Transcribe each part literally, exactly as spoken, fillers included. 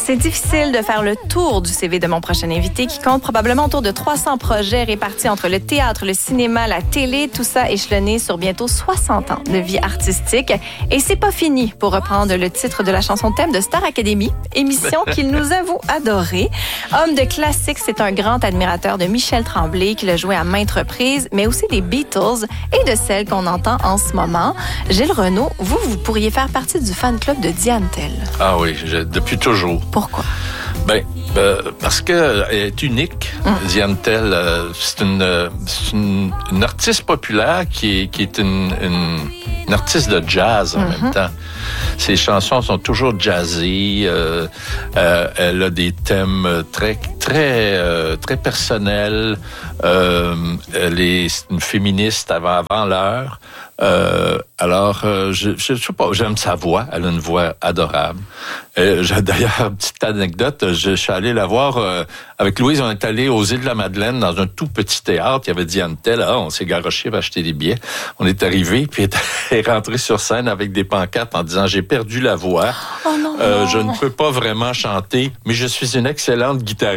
C'est difficile de faire le tour du C V de mon prochain invité qui compte probablement autour de trois cents projets répartis entre le théâtre, le cinéma, la télé, tout ça échelonné sur bientôt soixante ans de vie artistique. Et c'est pas fini, pour reprendre le titre de la chanson thème de Star Academy, émission qu'il nous avoue adorer. Homme de classique, c'est un grand admirateur de Michel Tremblay qui l'a joué à maintes reprises, mais aussi des Beatles et de celles qu'on entend en ce moment. Gilles Renaud, vous, vous pourriez faire partie du fan club de Diane Tell. Ah oui, je, depuis toujours. Pourquoi? Ben, euh, parce qu'elle est unique. Hum. Diane Tell, euh, c'est, une, c'est une, une artiste populaire qui est, qui est une, une, une artiste de jazz en mm-hmm. même temps. Ses chansons sont toujours jazzy. Euh, euh, elle a des thèmes très, très, euh, très personnels. Euh, elle est une féministe avant, avant l'heure. Euh, alors, euh, je, je, je sais pas, j'aime sa voix. Elle a une voix adorable. Euh, j'ai, d'ailleurs, petite anecdote, je, je suis allé la voir euh, avec Louise. On est allé aux Îles-de-la-Madeleine dans un tout petit théâtre. Il y avait Diane Tell. Ah, on s'est garoché pour acheter des billets. On est arrivé, puis elle est rentrée sur scène avec des pancartes en disant « J'ai perdu la voix. Oh non, euh, non. Je ne peux pas vraiment chanter, mais je suis une excellente guitariste. »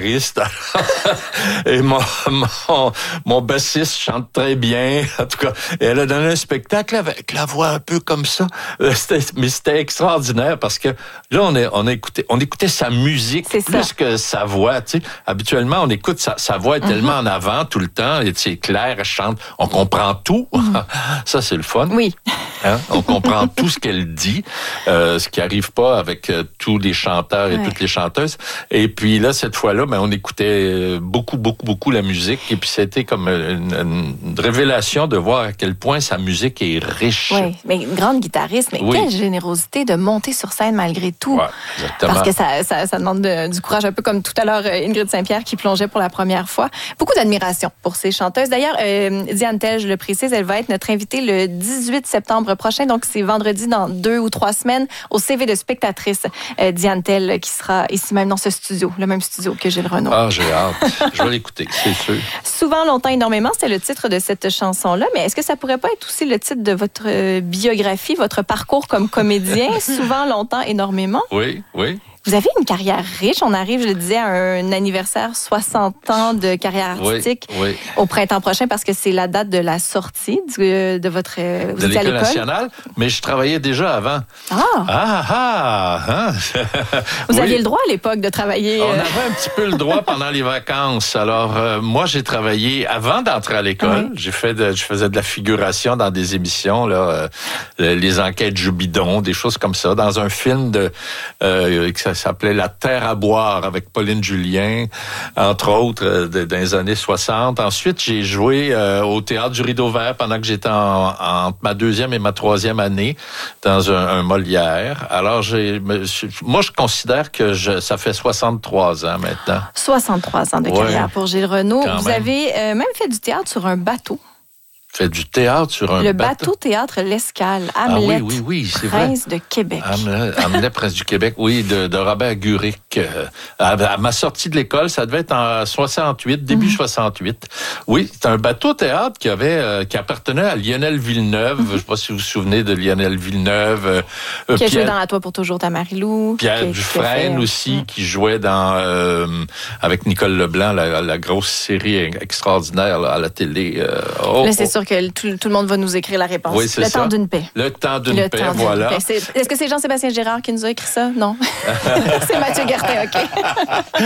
Et mon, mon, mon bassiste chante très bien. En tout cas, et elle a donné un spectacle avec la voix un peu comme ça. C'était, mais c'était extraordinaire parce que là, on, est, on, a écouté, on écoutait sa musique c'est plus ça. que sa voix. Tu sais. Habituellement, on écoute sa, sa voix est mm-hmm. tellement en avant tout le temps. Et c'est clair, elle chante. On comprend tout. Mm-hmm. Ça, c'est le fun. Oui. Hein? On comprend tout ce qu'elle dit, euh, ce qui arrive pas avec euh, tous les chanteurs et ouais. toutes les chanteuses. Et puis là, cette fois-là, ben, on écoutait beaucoup, beaucoup, beaucoup la musique. Et puis c'était comme une, une révélation de voir à quel point sa musique est riche. Oui, mais une grande guitariste, mais oui. quelle générosité de monter sur scène malgré tout. Ouais, exactement. Parce que ça, ça, ça demande de, du courage, un peu comme tout à l'heure Ingrid Saint-Pierre qui plongeait pour la première fois. Beaucoup d'admiration pour ces chanteuses. D'ailleurs, euh, Diane Tell, je le précise, elle va être notre invitée le dix-huit septembre prochain, donc c'est vendredi dans deux ou trois semaines, au C V de spectatrice. Euh, Diane Tell qui sera ici même dans ce studio, le même studio que Gilles Renaud. Ah, j'ai hâte. Je vais l'écouter, c'est sûr. Souvent, longtemps, énormément, c'est le titre de cette chanson-là, mais est-ce que ça pourrait pas être aussi le titre de votre biographie, votre parcours comme comédien? Souvent, longtemps, énormément. Oui, oui. Vous avez une carrière riche. On arrive, je le disais, à un anniversaire soixante ans de carrière artistique oui, oui. au printemps prochain parce que c'est la date de la sortie de, de votre... Vous de l'École nationale, mais je travaillais déjà avant. Ah! Ah, ah! Hein? Vous oui. aviez le droit à l'époque de travailler... On avait un petit peu le droit pendant les vacances. Alors, euh, moi, j'ai travaillé avant d'entrer à l'école. Oui. J'ai fait de, je faisais de la figuration dans des émissions, là, euh, les enquêtes Joubidon, des choses comme ça, dans un film de... Euh, Ça s'appelait La Terre à boire avec Pauline Julien, entre autres, euh, dans les années soixante. Ensuite, j'ai joué euh, au Théâtre du Rideau Vert pendant que j'étais en, en ma deuxième et ma troisième année dans un, un Molière. Alors, j'ai, moi, je considère que je, ça fait soixante-trois ans maintenant. soixante-trois ans de carrière ouais, pour Gilles Renaud. Vous même. avez euh, même fait du théâtre sur un bateau. Fait du théâtre sur un le bateau. bateau théâtre L'Escale, Hamlet, ah oui, oui, oui, c'est Prince vrai. de Québec. Hamlet, Hamlet, Prince du Québec, oui, de, de Robert Guric. Euh, à, à ma sortie de l'école, ça devait être en soixante-huit, début mm-hmm. soixante-huit. Oui, c'est un bateau théâtre qui avait, euh, qui appartenait à Lionel Villeneuve. Mm-hmm. Je ne sais pas si vous vous souvenez de Lionel Villeneuve. Euh, qui a Pierre, joué dans À toi pour toujours ta Marie-Lou. Pierre qui, Dufresne qui aussi, mm-hmm. qui jouait dans euh, avec Nicole Leblanc, la, la grosse série extraordinaire là, à la télé. Euh, oh, là, c'est oh. sûr que tout, tout le monde va nous écrire la réponse. Oui, c'est le ça. temps d'une paix. Le temps d'une le paix, temps voilà. Paix. C'est, est-ce que c'est Jean-Sébastien Gérard qui nous a écrit ça? Non. C'est Mathieu Guertin, OK.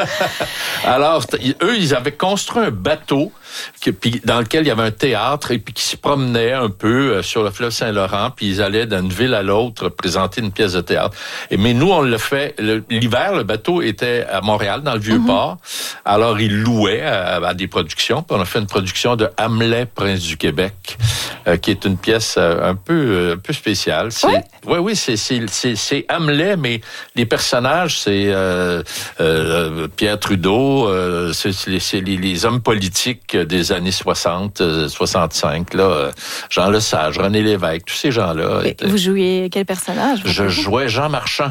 Alors, eux, ils avaient construit un bateau qui, puis, dans lequel il y avait un théâtre et puis qui se promenait un peu sur le fleuve Saint-Laurent, puis ils allaient d'une ville à l'autre présenter une pièce de théâtre. Et, mais nous, on le fait, le, l'hiver, le bateau était à Montréal, dans le Vieux-Port. Mm-hmm. Alors, ils louaient à, à des productions. Puis on a fait une production de Hamlet, Prince du Québec, euh, qui est une pièce euh, un peu, un peu spéciale. C'est, oui, oui, oui c'est, c'est, c'est, c'est Hamlet, mais les personnages, c'est euh, euh, Pierre Trudeau, euh, c'est, c'est, c'est les, les hommes politiques des années soixante, soixante-cinq, là, Jean Lesage, René Lévesque, tous ces gens-là. Étaient... Vous jouiez quel personnage? Je jouais Jean Marchand,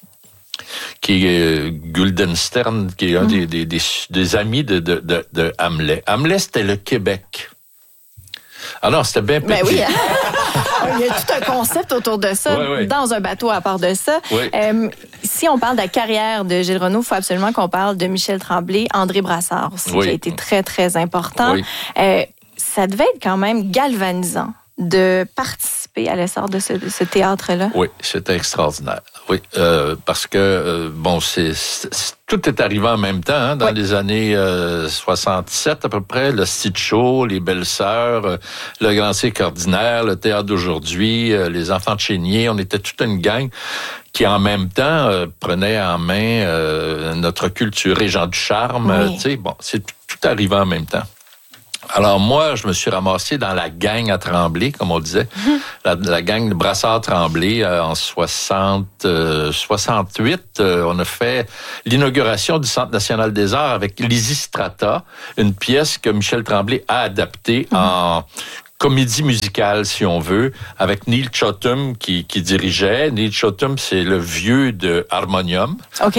qui est euh, Guildenstern, qui est un mmh. des, des, des, des amis de, de, de, de Hamlet. Hamlet, c'était le Québec. Ah non, c'était bien ben oui, hein? il y a tout un concept autour de ça, oui, oui. dans un bateau à part de ça. Oui. Euh, si on parle de la carrière de Gilles Renaud, il faut absolument qu'on parle de Michel Tremblay, André Brassard aussi, oui. qui a été très, très important. Oui. Euh, ça devait être quand même galvanisant de participer à l'essor de ce, de ce théâtre-là. Oui, c'était extraordinaire. Oui, euh, parce que, euh, bon, c'est, c'est, tout est arrivé en même temps, hein, dans oui. les années euh, soixante-sept à peu près, le Stitch Show, les Belles-Sœurs, euh, le Grand Cirque Ordinaire, le Théâtre d'aujourd'hui, euh, les Enfants de Chénier, on était toute une gang qui, en même temps, euh, prenait en main euh, notre culture, Régent du Charme, oui. euh, tu sais, bon, c'est tout, tout arrivé en même temps. Alors moi, je me suis ramassé dans la gang à Tremblay, comme on disait, mmh. la, la gang de Brassard-Tremblay euh, en soixante, euh, soixante-huit. Euh, on a fait l'inauguration du Centre national des arts avec Lysistrata, une pièce que Michel Tremblay a adaptée mmh. en comédie musicale, si on veut, avec Neil Chotum qui, qui dirigeait. Neil Chotum, c'est le vieux de Harmonium. OK.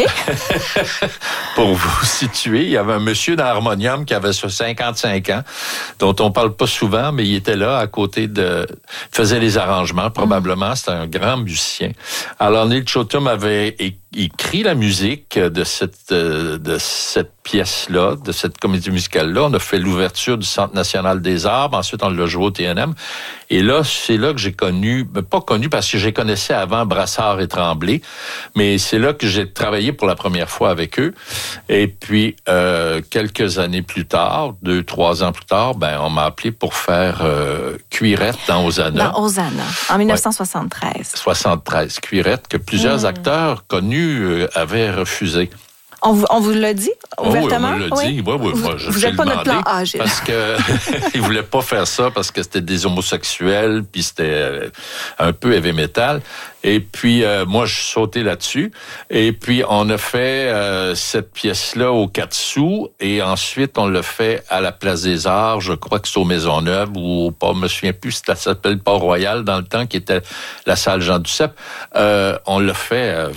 Pour vous situer, il y avait un monsieur dans Harmonium qui avait cinquante-cinq ans, dont on parle pas souvent, mais il était là à côté de... Il faisait les arrangements, probablement. C'était un grand musicien. Alors, Neil Chotum avait écrit la musique de cette, de cette pièce-là, de cette comédie musicale-là. On a fait l'ouverture du Centre national des arts. Ensuite, on l'a joué au T N M. Et là, c'est là que j'ai connu, pas connu parce que je les connaissais avant Brassard et Tremblay, mais c'est là que j'ai travaillé pour la première fois avec eux. Et puis, euh, quelques années plus tard, deux, trois ans plus tard, ben, on m'a appelé pour faire euh, Cuirette dans Hosanna. Dans Hosanna, en dix-neuf cent soixante-treize. Ouais, soixante-treize, Cuirette, que plusieurs mmh. acteurs connus euh, avaient refusé. On vous, on vous l'a dit ouvertement? Oh oui, on me l'a dit. Oui, oui, vous, moi, je, vous j'ai n'êtes pas demandé notre plan A, Gilles. parce que ils voulaient pas faire ça parce que c'était des homosexuels puis c'était un peu heavy metal. Et puis euh, moi, je suis sauté là-dessus. Et puis on a fait euh, cette pièce-là au quatre sous et ensuite on l'a fait à la Place des Arts. Je crois que c'est au Maisonneuve ou pas, je me souviens plus. Ça s'appelle Port-Royal dans le temps, qui était la salle Jean Duceppe. Euh, on l'a fait. Euh,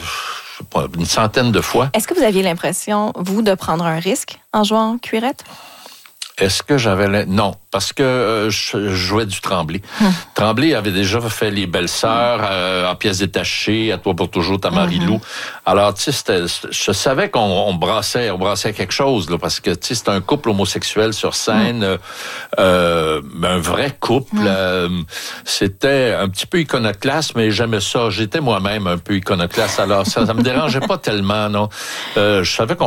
une centaine de fois. Est-ce que vous aviez l'impression, vous, de prendre un risque en jouant Cuirette? Est-ce que j'avais... Le... Non, parce que euh, je jouais du Tremblay. Hum. Tremblay avait déjà fait Les Belles-Sœurs euh, en pièces détachées, À toi pour toujours, ta Marie-Lou. Hum. Alors, tu sais, je savais qu'on on brassait, on brassait quelque chose, là, parce que, tu sais, c'était un couple homosexuel sur scène, hum. euh, un vrai couple. Hum. Euh, c'était un petit peu iconoclaste, mais j'aimais ça. J'étais moi-même un peu iconoclaste, alors ça, ça me dérangeait pas tellement, non. Euh, je savais qu'on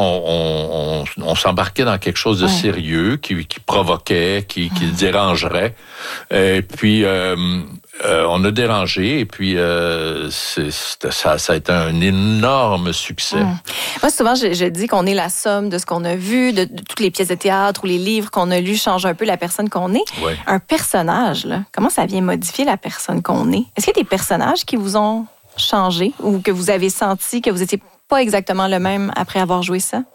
on, on, on s'embarquait dans quelque chose de ouais. sérieux, qui qui provoquait, qui, qui le dérangerait. Et puis, euh, euh, on a dérangé. Et puis, euh, c'est, ça, ça a été un énorme succès. Mmh. Moi, souvent, je, je dis qu'on est la somme de ce qu'on a vu, de, de toutes les pièces de théâtre ou les livres qu'on a lus change un peu la personne qu'on est. Ouais. Un personnage, là, comment ça vient modifier la personne qu'on est? Est-ce qu'il y a des personnages qui vous ont changé ou que vous avez senti que vous n'étiez pas exactement le même après avoir joué ça?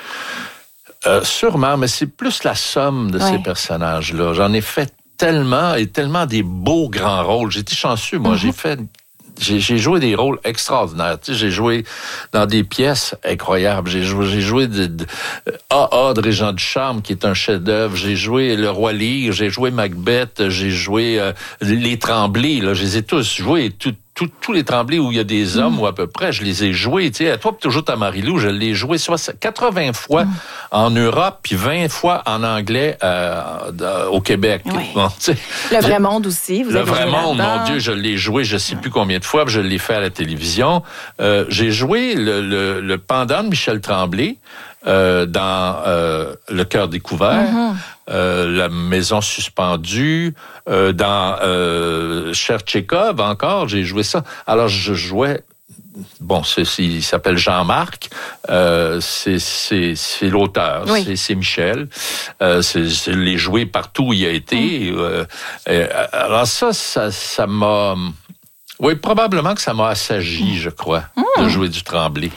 Euh, sûrement, mais c'est plus la somme de ouais. ces personnages-là. J'en ai fait tellement et tellement des beaux grands rôles. J'ai été chanceux, moi. Mm-hmm. J'ai fait... J'ai, j'ai joué des rôles extraordinaires. Tu sais, j'ai joué dans des pièces incroyables. J'ai joué, j'ai joué de, de A A de Régent du Charme, qui est un chef-d'œuvre. J'ai joué Le Roi Lear, j'ai joué Macbeth, j'ai joué euh, Les Tremblay. Là, je les ai tous joués, tout, tout, tous les Tremblay où il y a des hommes, mmh. ou à peu près, je les ai joués. Tu sais, à toi, toujours ta Marie-Lou, je l'ai joué quatre-vingts fois mmh. en Europe, puis vingt fois en anglais euh, au Québec. Oui. Bon, tu sais, Le Vrai Monde aussi. Vous Le avez Vrai joué Monde, là-dedans. mon Dieu, je l'ai joué, je sais plus combien de fois, puis je l'ai fait à la télévision. Euh, j'ai joué le, le, le pendant de Michel Tremblay euh, dans euh, Le Cœur découvert, mm-hmm. euh, La Maison suspendue, euh, dans euh, Cher Tchekhov encore, j'ai joué ça. Alors, je jouais... Bon, c'est, c'est, il s'appelle Jean-Marc, euh, c'est, c'est, c'est l'auteur, oui. c'est, c'est Michel. Euh, c'est, c'est les jouer partout où il a été. Mm. Euh, euh, alors ça, ça, ça m'a... Oui, probablement que ça m'a assagi, je crois, mmh. de jouer du Tremblay.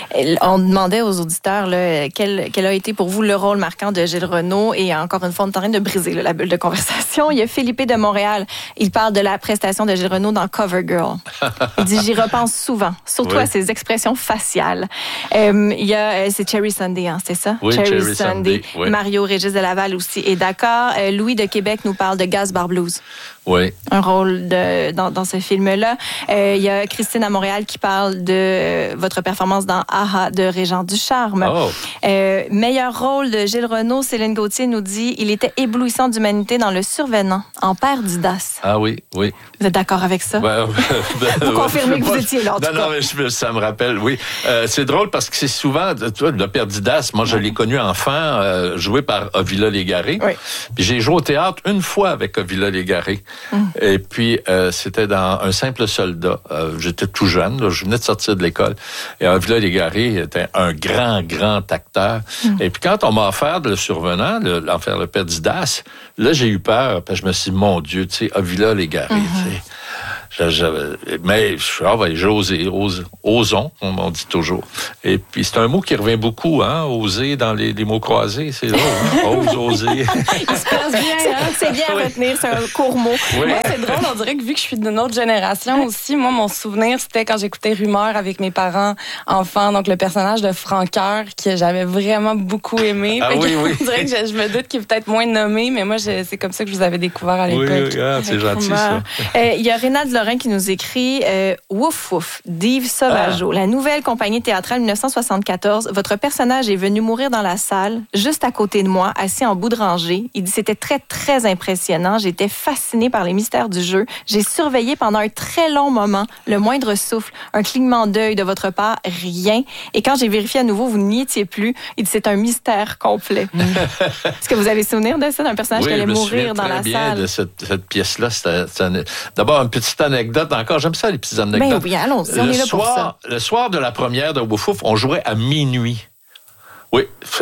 On demandait aux auditeurs là, quel, quel a été pour vous le rôle marquant de Gilles Renaud. Et encore une fois, on est en train de briser là, la bulle de conversation. Il y a Philippe de Montréal. Il parle de la prestation de Gilles Renaud dans Cover Girl. Il dit « J'y repense souvent, surtout oui. à ses expressions faciales. Euh, » Il y a, c'est Cherry Sunday, hein, c'est ça? Oui, Cherry, Cherry Sunday. Sunday oui. Mario Régis de Laval aussi est d'accord. Euh, Louis de Québec nous parle de Gaz Bar Blues. Oui. Un rôle de, dans, dans ce film-là. Euh, il y a Christine à Montréal qui parle de euh, votre performance dans Aha de Régent Ducharme. Oh. Euh, meilleur rôle de Gilles Renaud, Céline Gauthier nous dit il était éblouissant d'humanité dans Le Survenant, en père d'Idas. Ah oui, oui. Vous êtes d'accord avec ça? Ben, ben, vous confirmez que vous étiez là, en non, tout non, cas. mais je, ça me rappelle, oui. Euh, c'est drôle parce que c'est souvent, tu vois, le père d'Idas, moi, je ouais. l'ai connu enfant, euh, joué par Ovila Légaré. Oui. Puis j'ai joué au théâtre une fois avec Ovila Légaré. Mm. Et puis, euh, c'était dans Un simple soldat. Euh, j'étais tout jeune, là, je venais de sortir de l'école. Et Ovila Légaré était un grand, grand acteur. Mm. Et puis, quand on m'a offert Le Survenant, le, l'enfer le père d'Idas, là, j'ai eu peur. Puis je me suis dit, mon Dieu, tu sais, Ovila Légaré, mm-hmm. tu sais. J'avais, mais ah ouais, j'ai osé, ose, osons, on dit toujours. Et puis c'est un mot qui revient beaucoup, hein, oser dans les, les mots croisés, c'est là, hein? Ose, oser. Il se passe bien, hein? C'est bien à oui. retenir, c'est un court mot. Oui. Moi, c'est drôle, on dirait que vu que je suis d'une autre génération aussi, moi, mon souvenir, c'était quand j'écoutais Rumeur avec mes parents enfants, donc le personnage de Francoeur, que j'avais vraiment beaucoup aimé. Ah, oui, oui. On dirait que je, je me doute qu'il est peut-être moins nommé, mais moi, je, c'est comme ça que je vous avais découvert à l'époque. Oui, oui, ah, c'est gentil, ça. Euh, il y a Rénald Lorrain qui nous écrit euh, Wouf Wouf d'Yves Sauvageau, ah. la nouvelle compagnie théâtrale dix-neuf cent soixante-quatorze. Votre personnage est venu mourir dans la salle, juste à côté de moi, assis en bout de rangée. Il dit c'était très, très impressionnant. J'étais fascinée par les mystères du jeu. J'ai surveillé pendant un très long moment le moindre souffle, un clignement d'œil de votre part, rien. Et quand j'ai vérifié à nouveau, vous n'y étiez plus. Il dit c'est un mystère complet. Est-ce que vous avez souvenir de ça, d'un personnage oui, qui allait mourir dans bien la salle? De cette, cette pièce-là, c'était, c'était d'abord une petite anecdote encore. J'aime ça, les petites anecdotes. Ben oui, allons-y, on le est là soir, pour ça. Le soir de la première de Wouf Wouf, on jouait à minuit. Oui,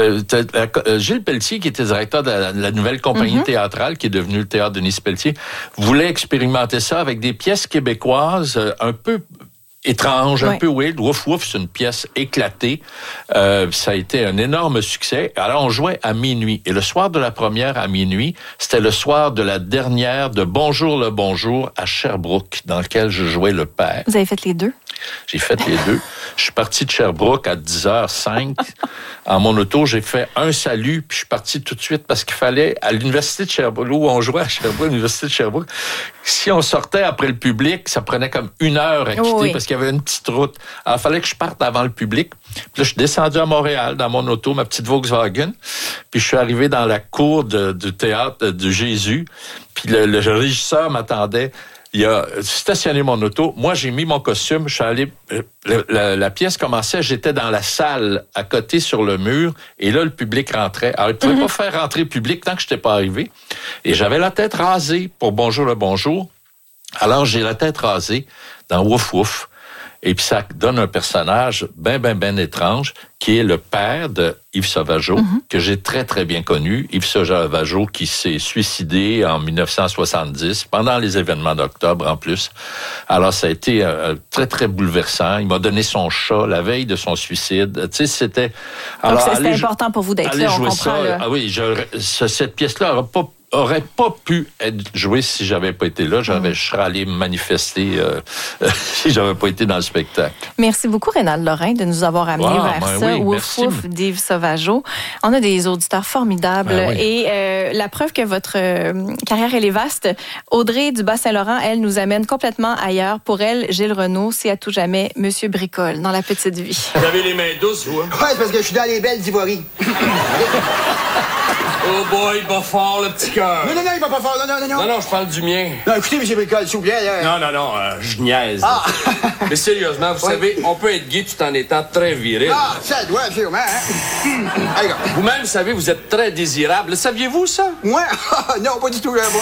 Gilles Pelletier, qui était directeur de la, de la nouvelle compagnie mm-hmm. théâtrale, qui est devenue le Théâtre Denis Pelletier, voulait expérimenter ça avec des pièces québécoises un peu étrange, un ouais. peu weird. Wouf Wouf, c'est une pièce éclatée. Euh, ça a été un énorme succès. Alors, on jouait à minuit. Et le soir de la première à minuit, c'était le soir de la dernière de Bonjour le Bonjour à Sherbrooke, dans lequel je jouais le père. Vous avez fait les deux? J'ai fait les deux. Je suis parti de Sherbrooke à dix heures cinq. En mon auto, j'ai fait un salut, puis je suis parti tout de suite parce qu'il fallait, à l'université de Sherbrooke, où on jouait à Sherbrooke, l'université de Sherbrooke, si on sortait après le public, ça prenait comme une heure à quitter oh oui. parce qu'il y avait une petite route. Alors, il fallait que je parte avant le public. Puis là, je suis descendu à Montréal dans mon auto, ma petite Volkswagen. Puis je suis arrivé dans la cour de, du théâtre de Jésus. Puis le, le régisseur m'attendait. Il a stationné mon auto. Moi, j'ai mis mon costume. Je suis allé. La, la, la pièce commençait. J'étais dans la salle à côté sur le mur. Et là, le public rentrait. Alors, il ne pouvait mm-hmm. pas faire rentrer le public tant que je n'étais pas arrivé. Et j'avais la tête rasée pour Bonjour le Bonjour. Alors, j'ai la tête rasée dans Wouf Wouf. Et puis, ça donne un personnage bien, bien, bien étrange, qui est le père de Yves Sauvageau, mm-hmm. que j'ai très, très bien connu. Yves Sauvageau qui s'est suicidé en dix-neuf cent soixante-dix, pendant les événements d'octobre en plus. Alors, ça a été euh, très, très bouleversant. Il m'a donné son chat la veille de son suicide. Tu sais, c'était... Alors, donc, c'était important pour vous d'être là, on comprend. Ça. Là. Ah oui, je, cette pièce-là n'aurait pas aurait pas pu être joué si j'avais pas été là. J'avais, je serais allé manifester euh, si j'avais pas été dans le spectacle. Merci beaucoup, Rénald Lorrain, de nous avoir amené wow, vers ben ça. Oui, Wouf Wouf d'Yves Sauvageau. On a des auditeurs formidables. Ben oui. Et euh, la preuve que votre euh, carrière, elle est vaste, Audrey du Bas-Saint-Laurent, elle, nous amène complètement ailleurs. Pour elle, Gilles Renaud, c'est à tout jamais Monsieur Bricole dans La Petite Vie. Vous avez les mains douces, vous? Hein? Oui, c'est parce que je suis dans les belles d'Ivory. Oh boy, il va fort, le petit cœur. Non, non, non, il va pas fort. Non, non, non, non. Non, non, je parle du mien. Non, écoutez, M. Bricole, s'il vous plaît. Là. Non, non, non, euh, je niaise. Ah. Mais sérieusement, vous oui. savez, on peut être gay tout en étant très viril. Ah, ça doit, sûrement. Hein? Allez, go. Vous-même, vous savez, vous êtes très désirable. Le saviez-vous, ça? Moi? Non, pas du tout, là, moi.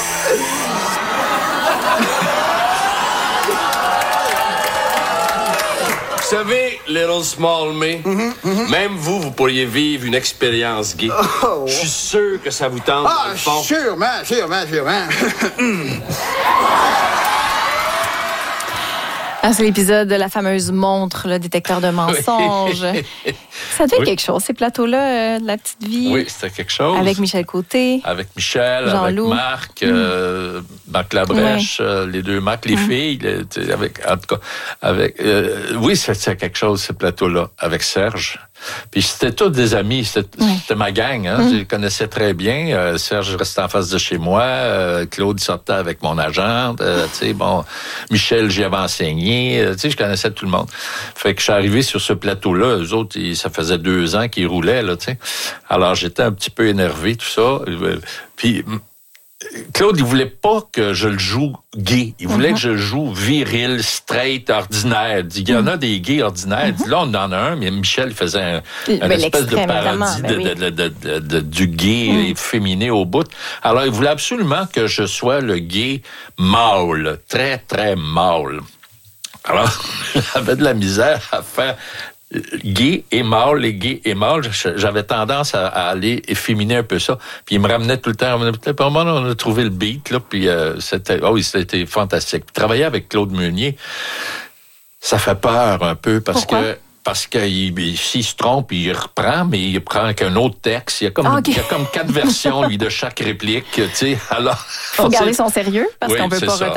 Vous savez, Little Small Me, mm-hmm, mm-hmm. même vous, vous pourriez vivre une expérience gay. Oh. Je suis sûr que ça vous tente, ah, dans le fond. Sûrement, sûrement, sûrement. Ah, c'est l'épisode de la fameuse montre, le détecteur de mensonges. Oui. Ça devait Oui. quelque chose, ces plateaux-là, euh, de la petite vie. Oui, c'était quelque chose. Avec Michel Côté. Avec Michel, Jean-Loup. avec Marc, euh, Marc Labrèche, Ouais. euh, les deux Marc, les Mm. filles, les- tu sais, avec, en tout cas, avec, euh, oui, c'était quelque chose, ce plateau-là, avec Serge. Puis c'était tous des amis, c'était, Ouais. c'était ma gang, hein, Mm. je les connaissais très bien. Euh, Serge restait en face de chez moi, euh, Claude sortait avec mon agent, euh, tu sais, bon, Michel, j'y avais enseigné, euh, tu sais, je connaissais tout le monde. Fait que je suis arrivé sur ce plateau-là, eux autres, ils- ça faisait deux ans qu'ils roulaient, là, tu sais. Alors j'étais un petit peu énervé, tout ça. Euh, Puis Claude, il voulait pas que je le joue gay. Il voulait Mm-hmm. que je le joue viril, straight, ordinaire. Il dit, il y en a des gays ordinaires. Il dit, là, on en a un, mais Michel faisait un, Ben, une espèce de l'extrême, parodie évidemment, de, ben oui. de, de, de, de- du gay efféminé au bout. Alors, il voulait absolument que je sois le gay mâle, très, très mâle. Alors, j'avais de la misère à faire gay et mâle, et gay et mâle. J'avais tendance à, à aller efféminer un peu ça. Puis il me ramenait tout le temps. Puis à un moment, on a trouvé le beat, là, puis euh, c'était, oh oui, c'était fantastique. Puis travailler avec Claude Meunier, ça fait peur un peu parce Pourquoi? que parce qu'il s'il se trompe, il reprend, mais il prend qu'un autre texte. Il y a comme, Ah, ok. il y a comme quatre versions, lui, de chaque réplique, tu sais. Alors, Faut garder son sérieux parce Oui, qu'on peut c'est pas ça.